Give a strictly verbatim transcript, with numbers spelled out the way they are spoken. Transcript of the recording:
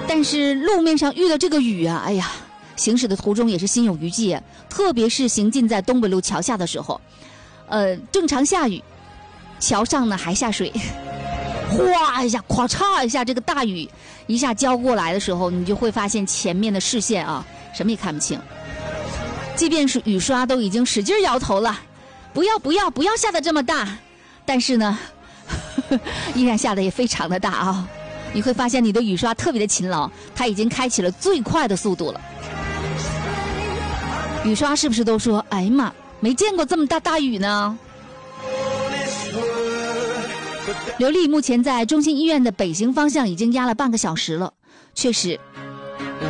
但是路面上遇到这个雨啊，哎呀，行驶的途中也是心有余悸，特别是行进在东北路桥下的时候，呃，正常下雨，桥上呢还下水，哗一下，咵嚓一下，这个大雨一下浇过来的时候，你就会发现前面的视线啊，什么也看不清。即便是雨刷都已经使劲摇头了，不要不要不要下得这么大，但是呢，呵呵依然下得也非常的大啊。你会发现你的雨刷特别的勤劳，它已经开启了最快的速度了。雨刷是不是都说，哎呀妈，没见过这么大大雨呢？刘丽目前在中心医院的北行方向已经压了半个小时了，确实